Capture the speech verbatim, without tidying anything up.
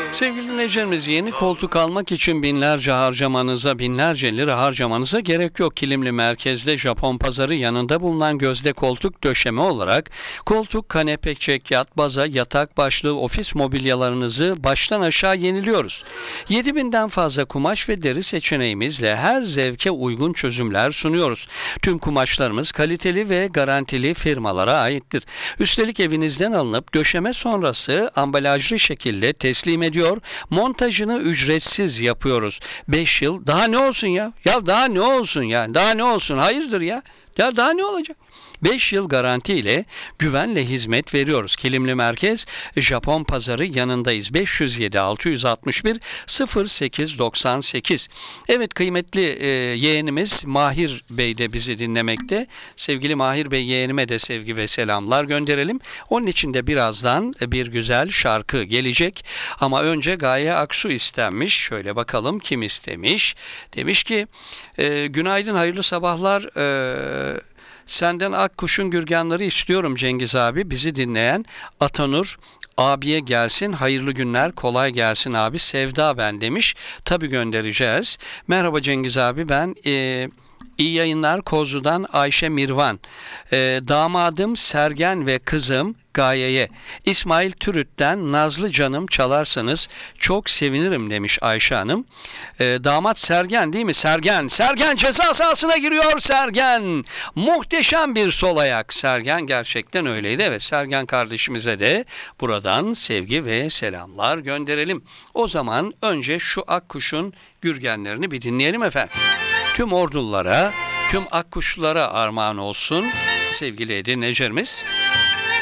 Sevgili dinleyicilerimiz, yeni koltuk almak için binlerce harcamanıza, binlerce lira harcamanıza gerek yok. Kilimli Merkez'de Japon pazarı yanında bulunan Gözde Koltuk Döşeme olarak koltuk, kanepe, çekyat, baza, yatak başlığı, ofis mobilyalarınızı baştan aşağı yeniliyoruz. yedi binden fazla kumaş ve deri seçeneğimizle her zevke uygun çözümler sunuyoruz. Tüm kumaşlarımız kaliteli ve garantili firmalara aittir. Üstelik evinizden alınıp döşeme sonrası ambalajlı şekilde teslim ediyor. Montajını ücretsiz yapıyoruz. beş yıl daha ne olsun ya? Ya daha ne olsun ya? Daha ne olsun? Hayırdır ya? Ya daha ne olacak? beş yıl garanti ile güvenle hizmet veriyoruz. Kilimli Merkez Japon pazarı yanındayız. beş yüz yedi altı yüz altmış bir sıfır sekiz doksan sekiz. Evet, kıymetli e, yeğenimiz Mahir Bey de bizi dinlemekte. Sevgili Mahir Bey yeğenime de sevgi ve selamlar gönderelim. Onun için de birazdan bir güzel şarkı gelecek. Ama önce Gaye Aksu istenmiş. Şöyle bakalım kim istemiş. Demiş ki e, günaydın, hayırlı sabahlar. E, Senden Akkuş'un gürgenleri istiyorum Cengiz abi. Bizi dinleyen Atanur abiye gelsin. Hayırlı günler, kolay gelsin abi. Sevda ben demiş. Tabii göndereceğiz. Merhaba Cengiz abi, ben e, iyi yayınlar Kozlu'dan Ayşe Mirvan. E, damadım Sergen ve kızım Gaye'ye İsmail Türüt'ten Nazlı Canım çalarsanız çok sevinirim demiş Ayşe Hanım. E, damat Sergen değil mi? Sergen. Sergen ceza sahasına giriyor Sergen. Muhteşem bir sol ayak. Sergen gerçekten öyleydi. Evet, Sergen kardeşimize de buradan sevgi ve selamlar gönderelim. O zaman önce şu Akkuş'un gürgenlerini bir dinleyelim efendim. Tüm ordulara, tüm Akkuşlulara armağan olsun sevgili dinleyicilerimiz.